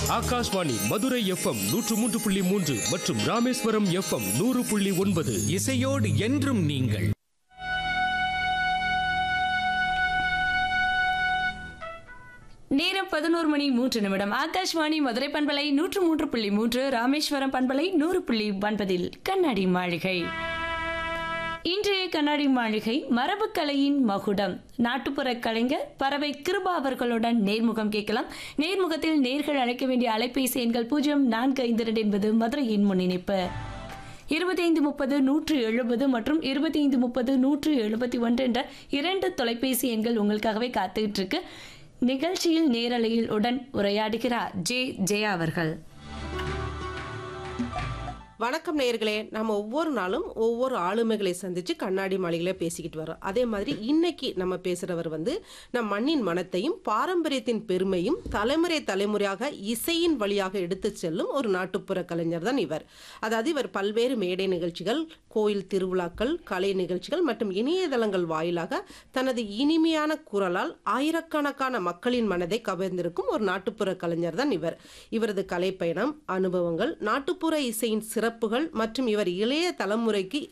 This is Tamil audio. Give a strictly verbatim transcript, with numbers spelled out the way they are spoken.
ஆகாஷ்வாணி மதுரை எஃப்எம் நூற்று மூன்று புள்ளி மூன்று மற்றும் ராமேஸ்வரம் எஃப்எம் நூறு புள்ளி ஒன்பது. இசையோடு என்றும் நீங்கள். நேரம் பதினோரு மணி மூன்று நிமிடம். ஆகாஷ்வாணி மதுரை பண்பலை நூற்று மூன்று புள்ளி மூன்று, ராமேஸ்வரம் பண்பலை நூறு புள்ளி ஒன்பதில் கண்ணாடி மாளிகை. இன்றைய கண்ணாடி மாளிகை மரபுக்கலையின் மகுடம். நாட்டுப்புற கலைஞர் பறவை கிருபா அவர்களுடன் நேர்முகம் கேட்கலாம். நேர்முகத்தில் நேர்கள் அழைக்க வேண்டிய அலைபேசி எண்கள் பூஜ்ஜியம் நான்கு ஐந்து இரண்டு என்பது மதுரையின் முன்னிணைப்பு. இருபத்தி ஐந்து முப்பது நூற்று எழுபது மற்றும் இருபத்தி ஐந்து முப்பது நூற்று எழுபத்தி ஒன்று என்ற இரண்டு தொலைபேசி எண்கள் உங்களுக்காகவே காத்துக்கிட்டு இருக்கு. நிகழ்ச்சியில் நேரலையில் உடன் உரையாடுகிறார் ஜே ஜெயா அவர்கள். வணக்கம் நேயர்களே. நம்ம ஒவ்வொரு நாளும் ஒவ்வொரு ஆளுமைகளை சந்திச்சு கண்ணாடி மாளிகையில பேசிக்கிட்டு வரோம். அதே மாதிரி இன்னைக்கு நம்ம பேசுறவர் வந்து நம் மண்ணின் மனத்தையும் பாரம்பரியத்தின் பெருமையும் தலைமுறை தலைமுறையாக இசையின் வழியாக எடுத்து செல்லும் ஒரு நாட்டுப்புற கலைஞர் தான் இவர். அதாவது இவர் பல்வேறு மேடை நிகழ்ச்சிகள், கோயில் திருவிழாக்கள், கலை நிகழ்ச்சிகள் மற்றும் இணையதளங்கள் வாயிலாக தனது இனிமையான குரலால் ஆயிரக்கணக்கான மக்களின் மனதை கவர்ந்திருக்கும் ஒரு நாட்டுப்புற கலைஞர் தான் இவர். இவரது கலைப்பயணம், அனுபவங்கள், நாட்டுப்புற இசையின் சிறப்புகள் மற்றும் இவர் இளைய தலைமுறைக்கு